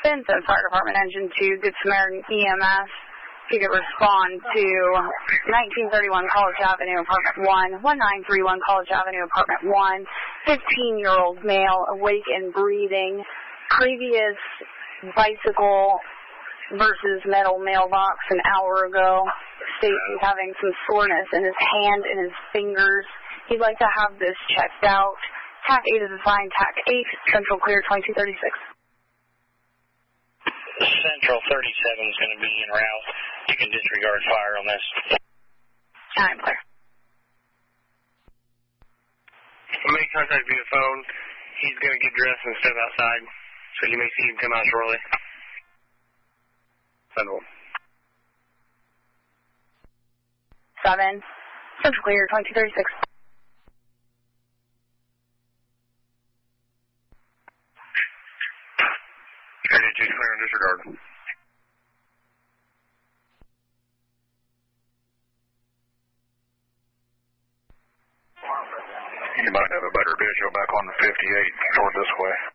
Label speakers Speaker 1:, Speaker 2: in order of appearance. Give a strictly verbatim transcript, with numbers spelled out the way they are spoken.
Speaker 1: Benson Fire Department Engine two, Good Samaritan E M S. If you could respond to nineteen thirty-one College Avenue, Apartment one, one nine three one College Avenue, Apartment one, fifteen-year-old male, awake and breathing, previous bicycle versus metal mailbox an hour ago, states he's having some soreness in his hand and his fingers. He'd like to have this checked out. T A C eight is assigned. T A C eight, Central Clear, twenty-two thirty-six.
Speaker 2: Central thirty-seven is going to be en route. You can disregard fire on this.
Speaker 1: I'm clear.
Speaker 3: Make contact via phone. He's going to get dressed and step outside, so you may see him come out shortly. Central.
Speaker 1: Seven, Central Clear, twenty-two thirty-six.
Speaker 3: thirty-two clear and disregard.
Speaker 4: You might have a better visual back on the fifty-eight toward this way.